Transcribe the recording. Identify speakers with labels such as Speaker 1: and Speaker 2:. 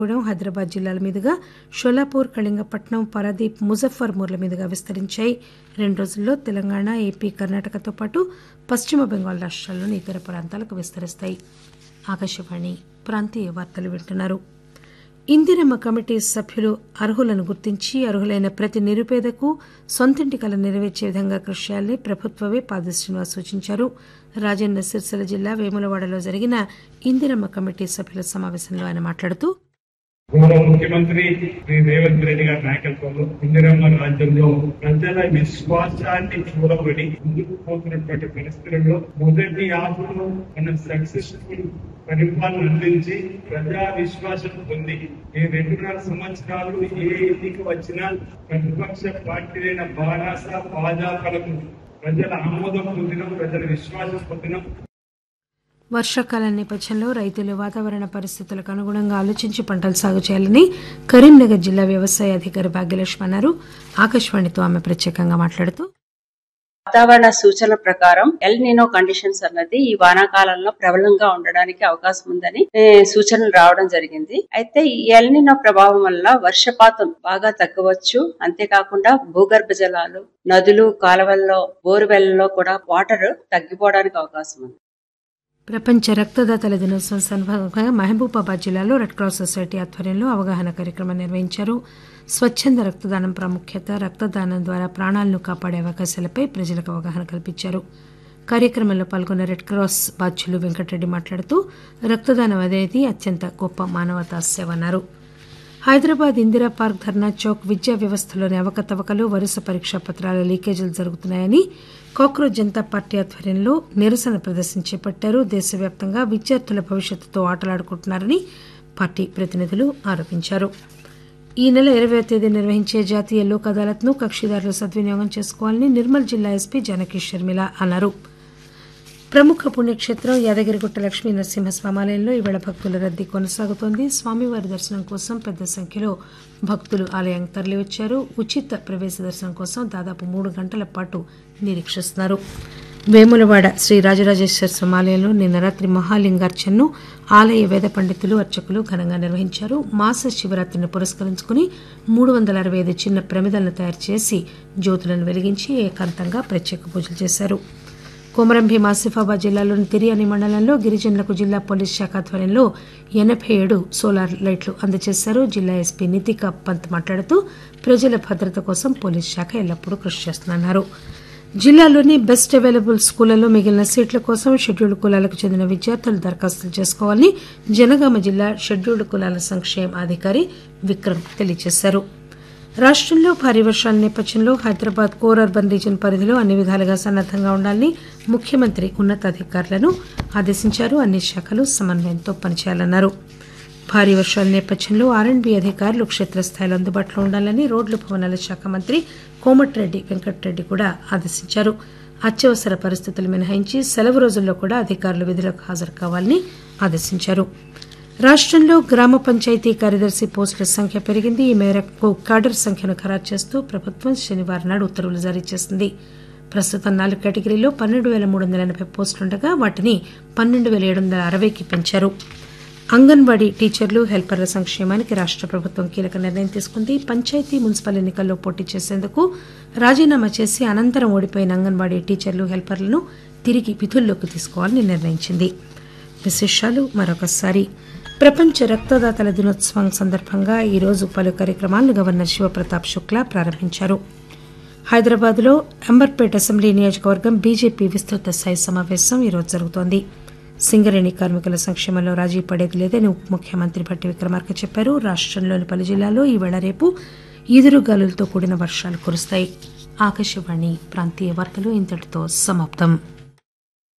Speaker 1: హైదరాబాద్ జిల్లాల మీదుగా షోలాపూర్, కళింగపట్నం, పారాదీప్, ముజఫర్పూర్ల మీదుగా విస్తరించాయి. 2 రోజుల్లో తెలంగాణ, ఏపీ, కర్ణాటకతో పాటు పశ్చిమ బెంగాల్ రాష్ట్రాల్లోని ఇతర ప్రాంతాలకు విస్తరిస్తాయి. ఆకాశవాణి ప్రాంతీయ వార్తలు వింటున్నారు. ఇందిరమ్మ కమిటీ సభ్యులు అర్హులను గుర్తించి అర్హులైన ప్రతి నిరుపేదకు సొంతింటి కల నెరవేర్చే విధంగా కృషి చేయాలని ప్రభుత్వ విప్ పాది శ్రీనివాస్ సూచించారు. రాజన్న సిరిసిల్ల జిల్లా వేములవాడలో జరిగిన ఇందిరమ్మ కమిటీ సభ్యుల సమావేశంలో ఆయన మాట్లాడుతూ,
Speaker 2: గౌరవ ముఖ్యమంత్రి శ్రీ రేవంత్ రెడ్డి గారి నాయకత్వంలో ఇందిరమ్మ రాజ్యంలో ప్రజల విశ్వాసాన్ని చూడబడి ముందుకు పోతున్నటువంటి పరిస్థితుల్లో మొదటి ఆపులో మనం సక్సెస్ఫుల్ పరిపాలన అందించి ప్రజా విశ్వాసం పొంది ఈ 2.5 సంవత్సరాలు ఏ ఎన్నిక వచ్చినా ప్రతిపక్ష పార్టీలైన బారాస, భాజపాలకు ప్రజల ఆమోదం పొందినాం, ప్రజల విశ్వాసం పొందినాం.
Speaker 1: వర్షాకాలం నేపథ్యంలో రైతులు వాతావరణ పరిస్థితులకు అనుగుణంగా ఆలోచించి పంటలు సాగు చేయాలని కరీంనగర్ జిల్లా వ్యవసాయ అధికారి భాగ్యలక్ష్మి అన్నారు. ఆకాశవాణితో ఆమె ప్రత్యేకంగా మాట్లాడుతూ,
Speaker 3: వాతావరణ సూచనల ప్రకారం ఎల్ నినో కండిషన్స్ అన్నది ఈ వానాకాలంలో ప్రబలంగా ఉండడానికి అవకాశం ఉందని సూచనలు రావడం జరిగింది. అయితే ఈ ఎల్ నినో ప్రభావం వల్ల వర్షపాతం బాగా తగ్గవచ్చు. అంతేకాకుండా భూగర్భ జలాలు, నదులు, కాలువల్లో, బోరువెల్లలో కూడా వాటర్ తగ్గిపోవడానికి అవకాశం ఉంది.
Speaker 1: ప్రపంచ రక్తదాతల దినోత్సవం సందర్భంగా మహబూబాబాద్ జిల్లాలో రెడ్ క్రాస్ సొసైటీ ఆధ్వర్యంలో అవగాహన కార్యక్రమం నిర్వహించారు. స్వచ్ఛంద రక్తదానం ప్రాముఖ్యత, రక్తదానం ద్వారా ప్రాణాలను కాపాడే అవకాశాలపై ప్రజలకు అవగాహన కల్పించారు. కార్యక్రమంలో పాల్గొన్న రెడ్ క్రాస్ బాధ్యులు వెంకటరెడ్డి మాట్లాడుతూ, రక్తదానం అనేది అత్యంత గొప్ప మానవతా సేవ అన్నారు. హైదరాబాద్ ఇందిరా పార్క్, ధర్నా చౌక్ విద్యా వ్యవస్థలోని అవకతవకలు, వరుస పరీక్షా పత్రాల లీకేజీలు జరుగుతున్నాయని కాక్రోచ్ జనతా పార్టీ ఆధ్వర్యంలో నిరసన ప్రదర్శన చేపట్టారు. దేశవ్యాప్తంగా విద్యార్థుల భవిష్యత్తుతో ఆటలాడుకుంటున్నారని పార్టీ ప్రతినిధులు ఆరోపించారు. ఈ నెల 20వ తేదీ నిర్వహించే జాతీయ లోక్ అదాలత్ను కక్షిదారులు సద్వినియోగం చేసుకోవాలని నిర్మల్ జిల్లా ఎస్పీ జానకి షర్మిల అన్నారు. ప్రముఖ పుణ్యక్షేత్రం యాదగిరిగుట్ట లక్ష్మీ నరసింహస్వామి ఆలయంలో ఈవేళ భక్తుల రద్దీ కొనసాగుతోంది. స్వామివారి దర్శనం కోసం పెద్ద సంఖ్యలో భక్తులు ఆలయానికి తరలివచ్చారు. ఉచిత ప్రవేశ దర్శనం కోసం దాదాపు 3 గంటల పాటు నిరీక్షిస్తున్నారు. వేములవాడ శ్రీ రాజరాజేశ్వర స్వామి ఆలయంలో నిన్న రాత్రి మహాలింగార్చనను ఆలయ వేద పండితులు, అర్చకులు ఘనంగా నిర్వహించారు. మాస శివరాత్రిని పురస్కరించుకుని 365 చిన్న ప్రమిదలను తయారు చేసి జ్యోతులను వెలిగించి ఏకాంతంగా ప్రత్యేక పూజలు చేశారు. కొమరం భీం ఆసిఫాబాద్ జిల్లాలోని తిరియాని మండలంలో గిరిజనులకు జిల్లా పోలీస్ శాఖ ఆధ్వర్యంలో 87 సోలార్ లైట్లు అందజేశారు. జిల్లా ఎస్పీ నితికా పంత్ మాట్లాడుతూ, ప్రజల భద్రత కోసం పోలీస్ శాఖ ఎల్లప్పుడూ కృషి చేస్తుందన్నారు. జిల్లాలోని బెస్ట్ అవైలబుల్ స్కూళ్లలో మిగిలిన సీట్ల కోసం షెడ్యూల్డ్ కులాలకు చెందిన విద్యార్థులు దరఖాస్తులు చేసుకోవాలని జనగామ జిల్లా షెడ్యూల్డ్ కులాల సంక్షేమ అధికారి విక్రమ్ తెలియజేశారు. రాష్టంలో భారీ వర్షాల నేపథ్యంలో హైదరాబాద్ కోర్ అర్బన్ రీజియన్ పరిధిలో అన్ని విధాలుగా సన్నద్దంగా ఉండాలని ముఖ్యమంత్రి ఉన్నతాధికారులను ఆదేశించారు. అన్ని శాఖలు సమన్వయంతో పనిచేయాలన్నారు. భారీ వర్షాల నేపథ్యంలో ఆర్ఎండ్బీ అధికారులు క్షేత్రస్థాయిలో అందుబాటులో ఉండాలని రోడ్లు భవనాల శాఖ మంత్రి కోమటిరెడ్డి వెంకటరెడ్డి కూడా ఆదేశించారు. అత్యవసర పరిస్థితులు మినహాయించి సెలవు రోజుల్లో కూడా అధికారులు విధులకు హాజరు కావాలని ఆదేశించారు. రాష్టంలో గ్రామ పంచాయతీ కార్యదర్శి పోస్టుల సంఖ్య పెరిగింది. ఈ మేరకు కాడర్ సంఖ్యను ఖరారు చేస్తూ ప్రభుత్వం శనివారం నాడు ఉత్తర్వులు జారీ చేసింది. ప్రస్తుతం 4 కేటగిరీల్లో 12,380 పోస్టులుండగా వాటిని 12,760కి పెంచారు. అంగన్వాడీ టీచర్లు, హెల్పర్ల సంక్షేమానికి రాష్ట ప్రభుత్వం కీలక నిర్ణయం తీసుకుంది. పంచాయతీ, మున్సిపల్ ఎన్నికల్లో పోటీ చేసేందుకు రాజీనామా చేసి అనంతరం ఓడిపోయిన అంగన్వాడీ టీచర్లు, హెల్పర్లను తిరిగి విధుల్లోకి తీసుకోవాలని నిర్ణయించింది. విశేషాలు మరొకసారి. ప్రపంచ రక్తదాతల దినోత్సవం సందర్భంగా ఈరోజు పలు కార్యక్రమాలను గవర్నర్ శివప్రతాప్ శుక్లా ప్రారంభించారు. హైదరాబాద్లో అంబర్పేట్ అసెంబ్లీ నియోజకవర్గం బీజేపీ విస్తృత స్థాయి సమావేశం ఈరోజు జరుగుతోంది. సింగరేణి కార్మికుల సంక్షేమంలో రాజీ పడేది లేదని ఉప ముఖ్యమంత్రి భట్టి విక్రమార్క చెప్పారు. రాష్టంలోని పలు జిల్లాల్లో ఈవేళ రేపు ఈదురుగాలులతో కూడిన వర్షాలు కురుస్తాయి. ఆకాశవాణి ప్రాంతీయ వార్తలు ఇంతటితో సమాప్తం.